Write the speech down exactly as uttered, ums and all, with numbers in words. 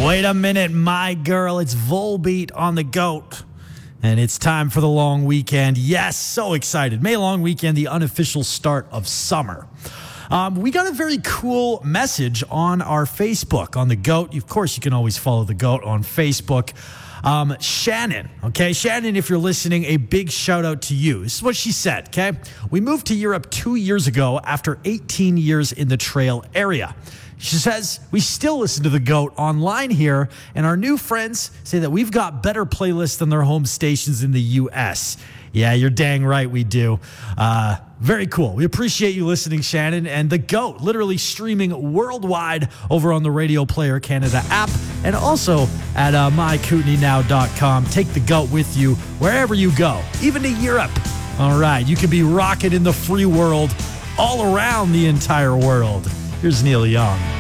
Wait a minute, my girl. It's Volbeat on the GOAT. And it's time for the long weekend. Yes, so excited. May long weekend, the unofficial start of summer. Um, we got a very cool message on our Facebook, on the GOAT. Of course, you can always follow the GOAT on Facebook. Um, Shannon, okay? Shannon, if you're listening, a big shout out to you. This is what she said, okay? We moved to Europe two years ago after eighteen years in the Trail area. She says, we still listen to the GOAT online here, and our new friends say that we've got better playlists than their home stations in the U S. Yeah, you're dang right we do. Uh, very cool. We appreciate you listening, Shannon. And the GOAT, literally streaming worldwide over on the Radio Player Canada app and also at uh, my kootenai now dot com. Take the GOAT with you wherever you go, even to Europe. All right, you can be rocking in the free world all around the entire world. Here's Neil Young.